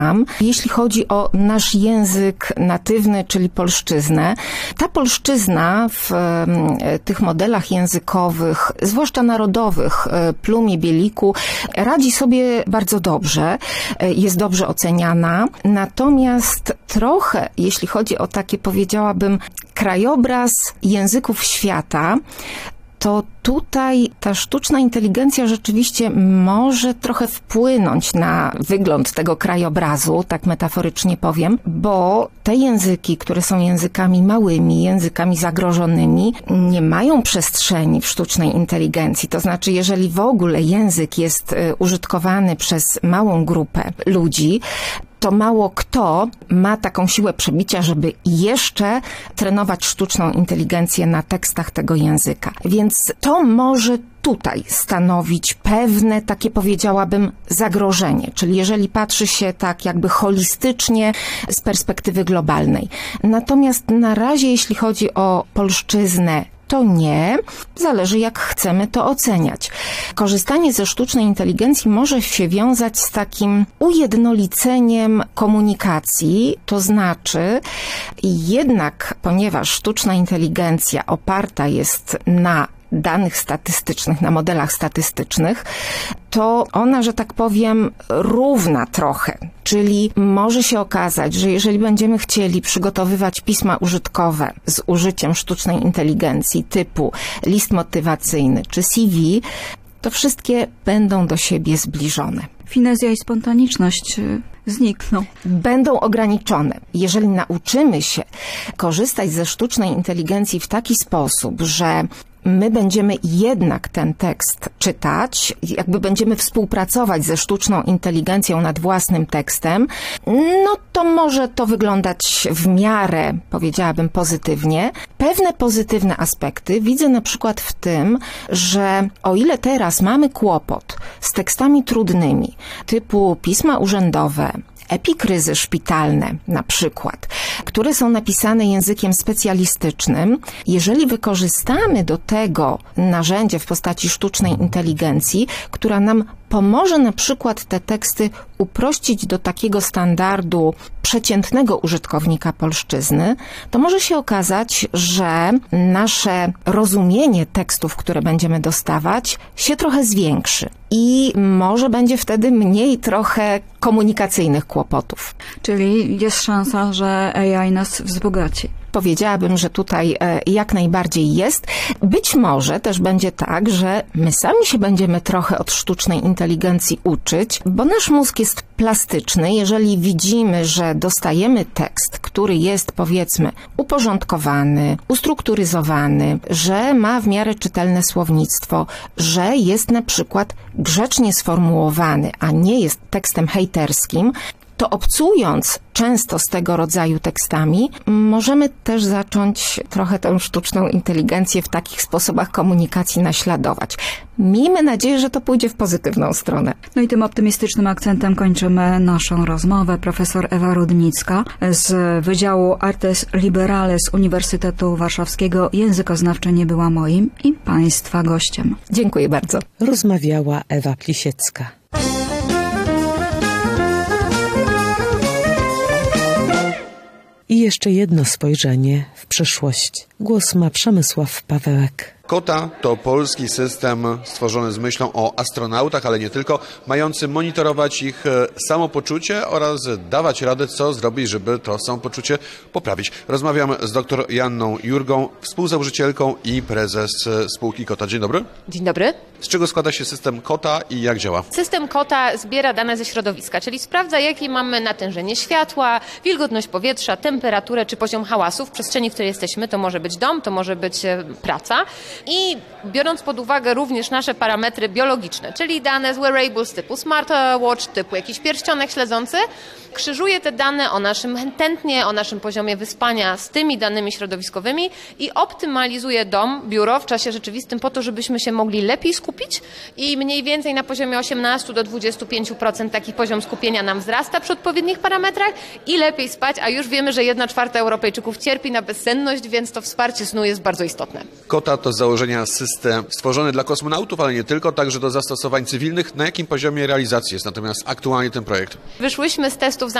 Jeśli chodzi o nasz język natywny, czyli polszczyznę, ta polszczyzna w tych modelach językowych, zwłaszcza narodowych, Plumie, Bieliku, radzi sobie bardzo dobrze, jest dobrze oceniana, natomiast trochę, jeśli chodzi o takie, powiedziałabym, krajobraz języków świata, to tutaj ta sztuczna inteligencja rzeczywiście może trochę wpłynąć na wygląd tego krajobrazu, tak metaforycznie powiem, bo te języki, które są językami małymi, językami zagrożonymi, nie mają przestrzeni w sztucznej inteligencji. To znaczy, jeżeli w ogóle język jest użytkowany przez małą grupę ludzi, to mało kto ma taką siłę przebicia, żeby jeszcze trenować sztuczną inteligencję na tekstach tego języka. Więc to może tutaj stanowić pewne takie, powiedziałabym, zagrożenie, czyli jeżeli patrzy się tak jakby holistycznie z perspektywy globalnej. Natomiast na razie, jeśli chodzi o polszczyznę, to nie. Zależy, jak chcemy to oceniać. Korzystanie ze sztucznej inteligencji może się wiązać z takim ujednoliceniem komunikacji, to znaczy jednak, ponieważ sztuczna inteligencja oparta jest na danych statystycznych, na modelach statystycznych, to ona, że tak powiem, równa trochę. Czyli może się okazać, że jeżeli będziemy chcieli przygotowywać pisma użytkowe z użyciem sztucznej inteligencji typu list motywacyjny czy CV, to wszystkie będą do siebie zbliżone. Finezja i spontaniczność znikną. Będą ograniczone. Jeżeli nauczymy się korzystać ze sztucznej inteligencji w taki sposób, że my będziemy jednak ten tekst czytać, jakby będziemy współpracować ze sztuczną inteligencją nad własnym tekstem, no to może to wyglądać w miarę, powiedziałabym, pozytywnie. Pewne pozytywne aspekty widzę na przykład w tym, że o ile teraz mamy kłopot z tekstami trudnymi, typu pisma urzędowe, epikryzy szpitalne na przykład, które są napisane językiem specjalistycznym, jeżeli wykorzystamy do tego narzędzie w postaci sztucznej inteligencji, która nam pomoże na przykład te teksty uprościć do takiego standardu przeciętnego użytkownika polszczyzny, to może się okazać, że nasze rozumienie tekstów, które będziemy dostawać, się trochę zwiększy i może będzie wtedy mniej trochę komunikacyjnych kłopotów. Czyli jest szansa, że AI nas wzbogaci. Powiedziałabym, że tutaj jak najbardziej jest. Być może też będzie tak, że my sami się będziemy trochę od sztucznej inteligencji uczyć, bo nasz mózg jest plastyczny. Jeżeli widzimy, że dostajemy tekst, który jest, powiedzmy, uporządkowany, ustrukturyzowany, że ma w miarę czytelne słownictwo, że jest na przykład grzecznie sformułowany, a nie jest tekstem hejterskim, to obcując często z tego rodzaju tekstami, możemy też zacząć trochę tę sztuczną inteligencję w takich sposobach komunikacji naśladować. Miejmy nadzieję, że to pójdzie w pozytywną stronę. No i tym optymistycznym akcentem kończymy naszą rozmowę. Profesor Ewa Rudnicka z Wydziału Artes Liberales Uniwersytetu Warszawskiego. Językoznawczyni nie była moim i Państwa gościem. Dziękuję bardzo. Rozmawiała Ewa Plisiecka. I jeszcze jedno spojrzenie w przyszłość. Głos ma Przemysław Pawełek. KOTA to polski system stworzony z myślą o astronautach, ale nie tylko, mający monitorować ich samopoczucie oraz dawać radę, co zrobić, żeby to samopoczucie poprawić. Rozmawiam z dr Joanną Jurgą, współzałożycielką i prezes spółki KOTA. Dzień dobry. Dzień dobry. Z czego składa się system KOTA i jak działa? System KOTA zbiera dane ze środowiska, czyli sprawdza, jakie mamy natężenie światła, wilgotność powietrza, temperaturę czy poziom hałasu w przestrzeni, w której jesteśmy. To może być dom, to może być praca. I biorąc pod uwagę również nasze parametry biologiczne, czyli dane z wearables typu smartwatch, typu jakiś pierścionek śledzący, krzyżuje te dane o naszym tętnie, o naszym poziomie wyspania z tymi danymi środowiskowymi i optymalizuje dom, biuro w czasie rzeczywistym po to, żebyśmy się mogli lepiej skupić i mniej więcej na poziomie 18 do 25% taki poziom skupienia nam wzrasta przy odpowiednich parametrach i lepiej spać, a już wiemy, że 1/4 Europejczyków cierpi na bezsenność, więc to wsparcie snu jest bardzo istotne. KOTA to założenia system stworzony dla kosmonautów, ale nie tylko, także do zastosowań cywilnych. Na jakim poziomie realizacji jest natomiast aktualnie ten projekt? Wyszłyśmy z testów